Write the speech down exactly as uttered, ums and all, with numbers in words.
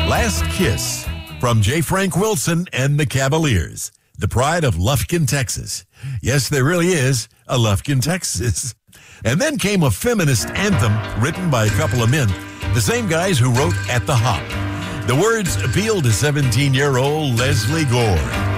Last Kiss from J. Frank Wilson and the Cavaliers, the pride of Lufkin, Texas. Yes, there really is a Lufkin, Texas. And then came a feminist anthem written by a couple of men, the same guys who wrote At the Hop. The words appeal to seventeen-year-old Leslie Gore.